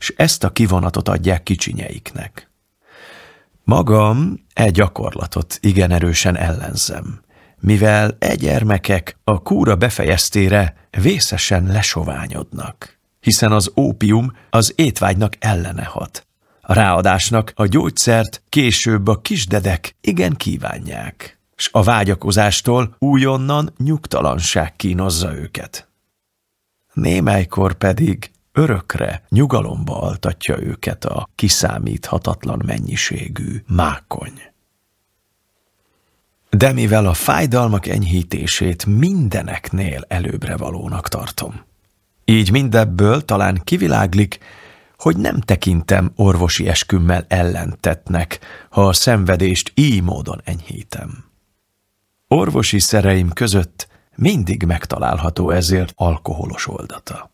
s ezt a kivonatot adják kicsinyeiknek. Magam gyakorlatot igen erősen ellenzem, mivel gyermekek a kúra befejeztére vészesen lesoványodnak, hiszen az ópium az étvágynak ellene hat. A ráadásnak a gyógyszert később a kisdedek igen kívánják, s a vágyakozástól újonnan nyugtalanság kínozza őket. Némelykor pedig örökre nyugalomba altatja őket a kiszámíthatatlan mennyiségű mákony. De mivel a fájdalmak enyhítését mindeneknél előbbre valónak tartom, így mindebből talán kiviláglik, hogy nem tekintem orvosi eskümmel ellentetnek, ha a szenvedést így módon enyhítem. Orvosi szereim között mindig megtalálható ezért alkoholos oldata.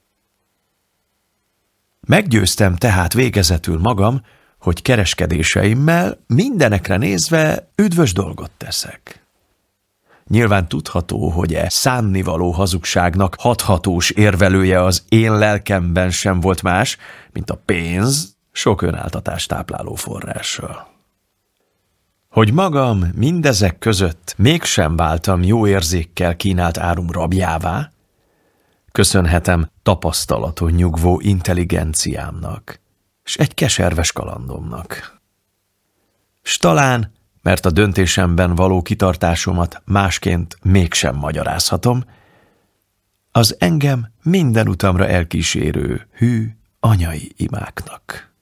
Meggyőztem tehát végezetül magam, hogy kereskedéseimmel mindenekre nézve üdvös dolgot teszek. Nyilván tudható, hogy szánnivaló hazugságnak hathatós érvelője az én lelkemben sem volt más, mint a pénz sok önáltatást tápláló forrása. Hogy magam mindezek között mégsem váltam jó érzékkel kínált árum rabjává, köszönhetem tapasztalaton nyugvó intelligenciámnak, s egy keserves kalandomnak. S talán, mert a döntésemben való kitartásomat másként mégsem magyarázhatom, az engem minden utamra elkísérő hű anyai imáknak.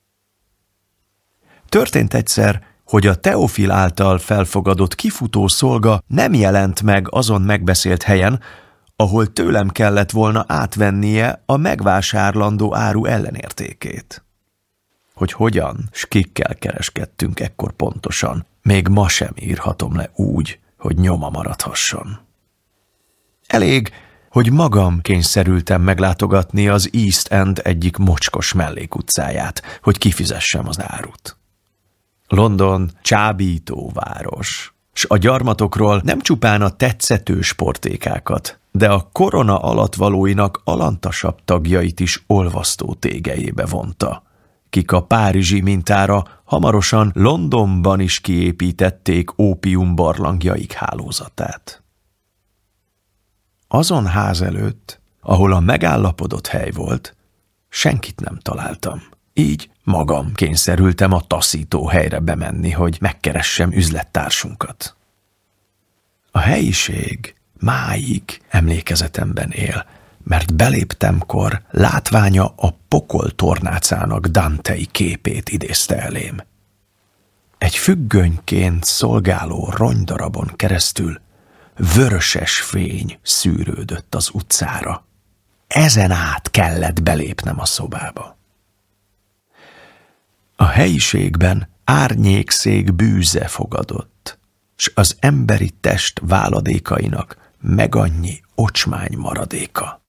Történt egyszer, hogy a Teofil által felfogadott kifutó szolga nem jelent meg azon megbeszélt helyen, ahol tőlem kellett volna átvennie a megvásárlandó áru ellenértékét. Hogy hogyan s kikkel kereskedtünk ekkor pontosan, még ma sem írhatom le úgy, hogy nyoma maradhasson. Elég, hogy magam kényszerültem meglátogatni az East End egyik mocskos mellékutcáját, hogy kifizessem az árut. London csábító város, s a gyarmatokról nem csupán a tetszető sportékákat, de a korona alattvalóinak alantasabb tagjait is olvasztó tégelyébe vonta, kik a párizsi mintára hamarosan Londonban is kiépítették ópium barlangjaik hálózatát. Azon ház előtt, ahol a megállapodott hely volt, senkit nem találtam. Így magam kényszerültem a taszító helyre bemenni, hogy megkeressem üzlettársunkat. A helyiség máig emlékezetemben él, mert beléptemkor látványa a pokol tornácának Dantei képét idézte elém. Egy függönyként szolgáló rongydarabon keresztül vöröses fény szűrődött az utcára. Ezen át kellett belépnem a szobába. A helyiségben árnyékszék bűze fogadott, s az emberi test váladékainak meg annyi ocsmány maradéka.